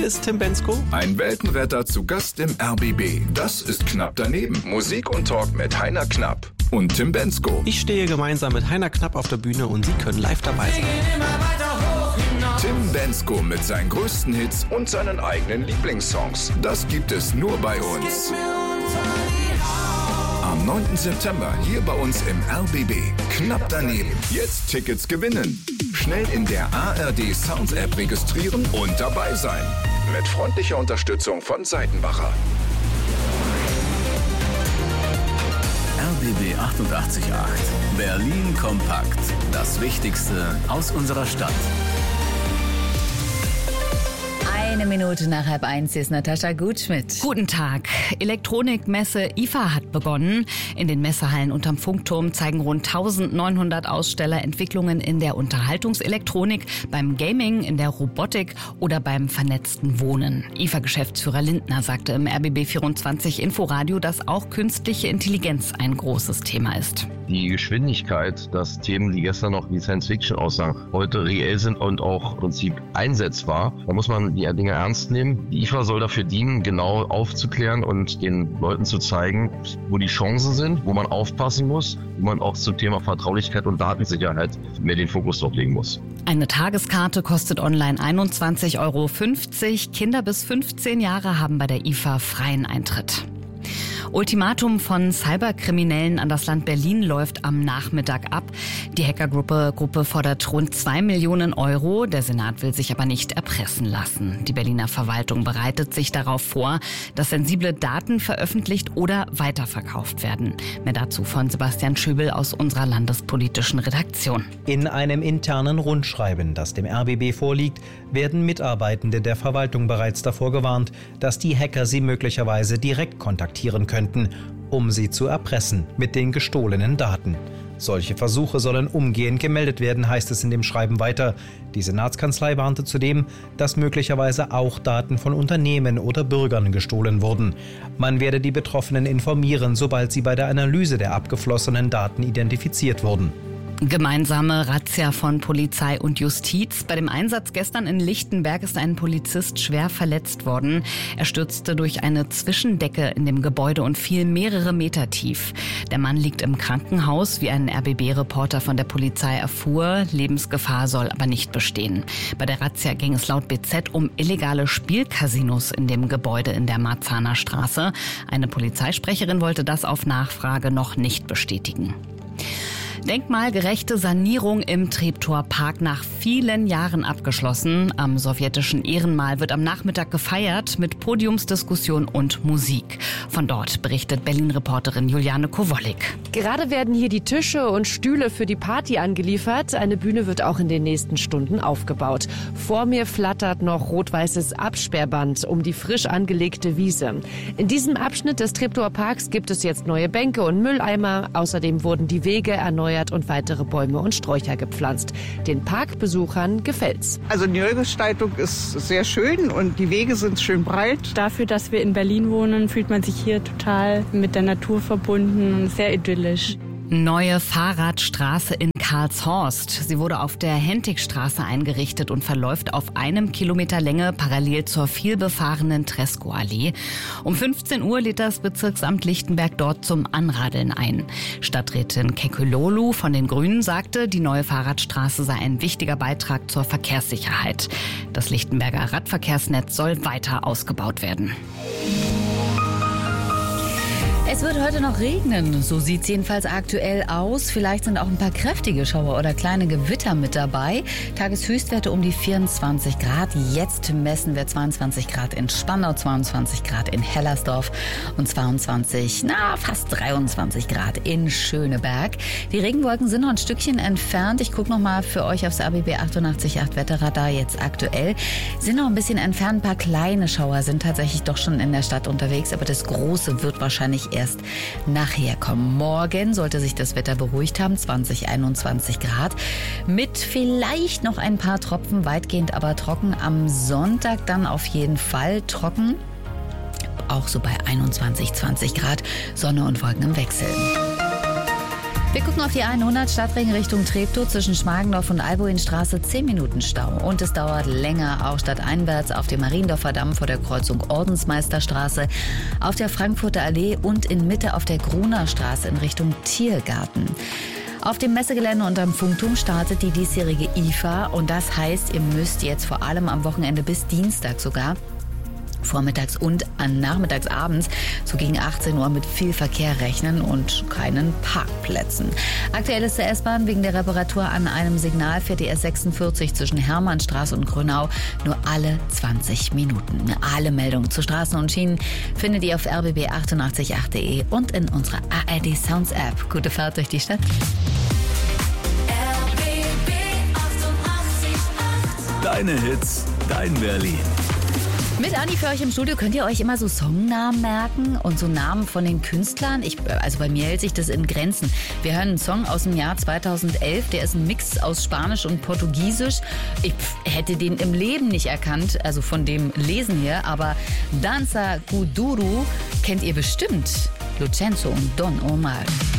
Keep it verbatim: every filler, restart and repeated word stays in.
ist Tim Bendzko. Ein Weltenretter zu Gast im R B B. Das ist Knapp daneben. Musik und Talk mit Heiner Knapp und Tim Bendzko. Ich stehe gemeinsam mit Heiner Knapp auf der Bühne und Sie können live dabei sein. Tim Bendzko mit seinen größten Hits und seinen eigenen Lieblingssongs. Das gibt es nur bei uns. Am neunten September hier bei uns im R B B. Knapp daneben. Jetzt Tickets gewinnen. Schnell in der A R D Sounds App registrieren und dabei sein. Mit freundlicher Unterstützung von Seitenbacher. R B B achtundachtzig Komma acht. Berlin kompakt. Das Wichtigste aus unserer Stadt. Eine Minute nach halb eins, hier ist Natascha Gutschmidt. Guten Tag. Elektronikmesse I F A hat begonnen. In den Messehallen unterm Funkturm zeigen rund eintausendneunhundert Aussteller Entwicklungen in der Unterhaltungselektronik, beim Gaming, in der Robotik oder beim vernetzten Wohnen. I F A-Geschäftsführer Lindner sagte im R B B vierundzwanzig Inforadio, dass auch künstliche Intelligenz ein großes Thema ist. Die Geschwindigkeit, dass Themen, die gestern noch wie Science Fiction aussahen, heute reell sind und auch im Prinzip einsetzbar, da muss man die Dinge ernst nehmen. Die I F A soll dafür dienen, genau aufzuklären und den Leuten zu zeigen, wo die Chancen sind, wo man aufpassen muss, wo man auch zum Thema Vertraulichkeit und Datensicherheit mehr den Fokus drauf legen muss. Eine Tageskarte kostet online einundzwanzig Euro fünfzig. Kinder bis fünfzehn Jahre haben bei der I F A freien Eintritt. Ultimatum von Cyberkriminellen an das Land Berlin läuft am Nachmittag ab. Die Hackergruppe Gruppe fordert rund zwei Millionen Euro. Der Senat will sich aber nicht erpressen lassen. Die Berliner Verwaltung bereitet sich darauf vor, dass sensible Daten veröffentlicht oder weiterverkauft werden. Mehr dazu von Sebastian Schöbel aus unserer landespolitischen Redaktion. In einem internen Rundschreiben, das dem R B B vorliegt, werden Mitarbeitende der Verwaltung bereits davor gewarnt, dass die Hacker sie möglicherweise direkt kontaktieren könnten, um sie zu erpressen mit den gestohlenen Daten. Solche Versuche sollen umgehend gemeldet werden, heißt es in dem Schreiben weiter. Die Senatskanzlei warnte zudem, dass möglicherweise auch Daten von Unternehmen oder Bürgern gestohlen wurden. Man werde die Betroffenen informieren, sobald sie bei der Analyse der abgeflossenen Daten identifiziert wurden. Gemeinsame Razzia von Polizei und Justiz. Bei dem Einsatz gestern in Lichtenberg ist ein Polizist schwer verletzt worden. Er stürzte durch eine Zwischendecke in dem Gebäude und fiel mehrere Meter tief. Der Mann liegt im Krankenhaus, wie ein R B B-Reporter von der Polizei erfuhr. Lebensgefahr soll aber nicht bestehen. Bei der Razzia ging es laut B Z um illegale Spielcasinos in dem Gebäude in der Marzahner Straße. Eine Polizeisprecherin wollte das auf Nachfrage noch nicht bestätigen. Denkmalgerechte Sanierung im Treptower-Park nach vielen Jahren abgeschlossen. Am sowjetischen Ehrenmal wird am Nachmittag gefeiert mit Podiumsdiskussion und Musik. Von dort berichtet Berlin-Reporterin Juliane Kowollik. Gerade werden hier die Tische und Stühle für die Party angeliefert. Eine Bühne wird auch in den nächsten Stunden aufgebaut. Vor mir flattert noch rot-weißes Absperrband um die frisch angelegte Wiese. In diesem Abschnitt des Treptower-Parks gibt es jetzt neue Bänke und Mülleimer. Außerdem wurden die Wege erneuert und weitere Bäume und Sträucher gepflanzt. Den Parkbesuchern gefällt's. Also die Neugestaltung ist sehr schön und die Wege sind schön breit. Dafür, dass wir in Berlin wohnen, fühlt man sich hier total mit der Natur verbunden und sehr idyllisch. Neue Fahrradstraße in Karlshorst. Sie wurde auf der Hentigstraße eingerichtet und verläuft auf einem Kilometer Länge parallel zur vielbefahrenen Treskoallee. Um fünfzehn Uhr lädt das Bezirksamt Lichtenberg dort zum Anradeln ein. Stadträtin Kekulolu von den Grünen sagte, die neue Fahrradstraße sei ein wichtiger Beitrag zur Verkehrssicherheit. Das Lichtenberger Radverkehrsnetz soll weiter ausgebaut werden. Es wird heute noch regnen, so sieht es jedenfalls aktuell aus. Vielleicht sind auch ein paar kräftige Schauer oder kleine Gewitter mit dabei. Tageshöchstwerte um die vierundzwanzig Grad. Jetzt messen wir zweiundzwanzig Grad in Spandau, zweiundzwanzig Grad in Hellersdorf und zweiundzwanzig, na fast dreiundzwanzig Grad in Schöneberg. Die Regenwolken sind noch ein Stückchen entfernt. Ich gucke nochmal für euch aufs R B B achtundachtzig Komma acht Wetterradar jetzt aktuell. Sind noch ein bisschen entfernt, ein paar kleine Schauer sind tatsächlich doch schon in der Stadt unterwegs, aber das Große wird wahrscheinlich erst nachher kommen. Morgen sollte sich das Wetter beruhigt haben, zwanzig, einundzwanzig Grad. Mit vielleicht noch ein paar Tropfen, weitgehend aber trocken. Am Sonntag dann auf jeden Fall trocken. Auch so bei einundzwanzig, zwanzig Grad. Sonne und Wolken im Wechsel. Wir gucken auf die hundert Stadtring Richtung Treptow zwischen Schmargendorf und Alboinstraße zehn Minuten Stau. Und es dauert länger auch stadteinwärts auf dem Mariendorfer Damm vor der Kreuzung Ordensmeisterstraße, auf der Frankfurter Allee und in Mitte auf der Gruner Straße in Richtung Tiergarten. Auf dem Messegelände und am Funkturm startet die diesjährige I F A und das heißt, ihr müsst jetzt vor allem am Wochenende bis Dienstag sogar vormittags und an nachmittags abends so gegen achtzehn Uhr mit viel Verkehr rechnen und keinen Parkplätzen. Aktuell ist der S-Bahn wegen der Reparatur an einem Signal fährt die S sechsundvierzig zwischen Hermannstraße und Grünau nur alle zwanzig Minuten. Alle Meldungen zu Straßen und Schienen findet ihr auf r b b achtundachtzig punkt acht punkt de und in unserer A R D Sounds App. Gute Fahrt durch die Stadt. R B B achtundachtzig Komma acht. Deine Hits, dein Berlin. Mit Anni für euch im Studio könnt ihr euch immer so Songnamen merken und so Namen von den Künstlern. Ich, also bei mir hält sich das in Grenzen. Wir hören einen Song aus dem Jahr zweitausendelf, der ist ein Mix aus Spanisch und Portugiesisch. Ich hätte den im Leben nicht erkannt, also von dem Lesen her, aber Danza Kuduro kennt ihr bestimmt. Lucenzo und Don Omar.